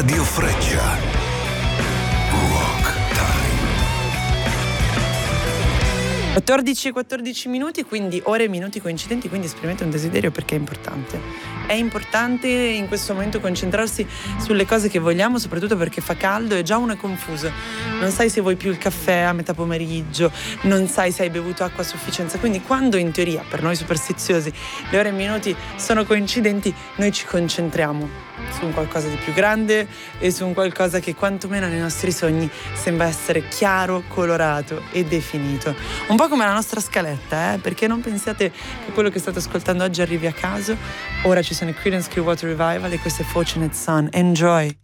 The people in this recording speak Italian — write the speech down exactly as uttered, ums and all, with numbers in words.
Radio Freccia. Rock Time. quattordici e quattordici minuti, quindi ore e minuti coincidenti, quindi esprimete un desiderio perché è importante. È importante in questo momento concentrarsi sulle cose che vogliamo, soprattutto perché fa caldo e già uno è confuso. Non sai se vuoi più il caffè a metà pomeriggio, non sai se hai bevuto acqua a sufficienza. Quindi quando in teoria, per noi superstiziosi, le ore e i minuti sono coincidenti, noi ci concentriamo su un qualcosa di più grande e su un qualcosa che quantomeno nei nostri sogni sembra essere chiaro, colorato e definito. Un po' come la nostra scaletta, eh? Perché non pensiate che quello che state ascoltando oggi arrivi a caso. Ora ci sono i Creedence Clearwater Revival e questo è Fortunate Son. Enjoy!